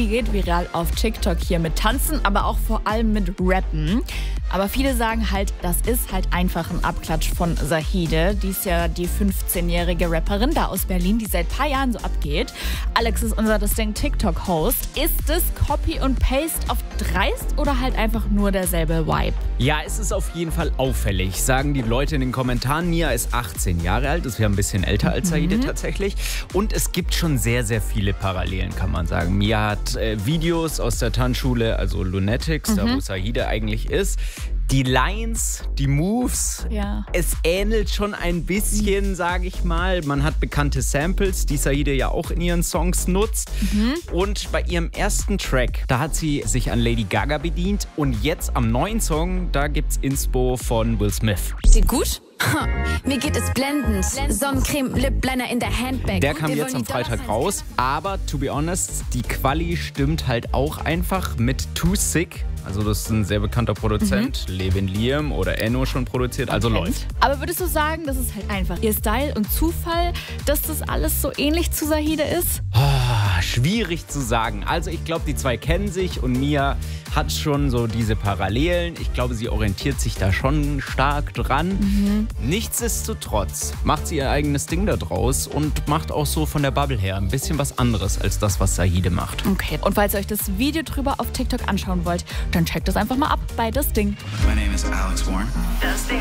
geht viral auf TikTok hier mit Tanzen, aber auch vor allem mit Rappen. Aber viele sagen halt, das ist halt einfach ein Abklatsch von Zahide. Die ist ja die 15-jährige Rapperin da aus Berlin, die seit ein paar Jahren so abgeht. Alex ist unser TikTok-Host. Ist es Copy und Paste auf dreist oder halt einfach nur derselbe Vibe? Ja, es ist auf jeden Fall auffällig, sagen die Leute in den Kommentaren. Nia ist 18 Jahre alt, ist ja ein bisschen älter als Zahide tatsächlich. Und es gibt schon sehr, sehr viele Parallelen, kann man sagen. Mia hat Videos aus der Tanzschule, also Lunatics, da wo Zahide eigentlich ist. Die Lines, die Moves, es ähnelt schon ein bisschen, sage ich mal. Man hat bekannte Samples, die Zahide ja auch in ihren Songs nutzt. Und bei ihrem ersten Track, da hat sie sich an Lady Gaga bedient. Und jetzt am neuen Song, da gibt's Inspo von Will Smith. Sieht gut? Mir geht es blendend. Sonnencreme, Lip-Liner in der Handbag. Der kam jetzt am Freitag raus. Aber to be honest, die Quali stimmt halt auch einfach mit Too Sick. Also das ist ein sehr bekannter Produzent, Levin Liam oder Enno schon produziert, also läuft. Aber würdest du sagen, das ist halt einfach ihr Style und Zufall, dass das alles so ähnlich zu Zahide ist? Schwierig zu sagen. Also ich glaube, die zwei kennen sich und Mia hat schon so diese Parallelen. Ich glaube, sie orientiert sich da schon stark dran. Nichtsdestotrotz macht sie ihr eigenes Ding da draus und macht auch so von der Bubble her ein bisschen was anderes als das, was Zahide macht. Okay, und falls ihr euch das Video drüber auf TikTok anschauen wollt, dann checkt das einfach mal ab bei Das Ding. My name is Alex Warren.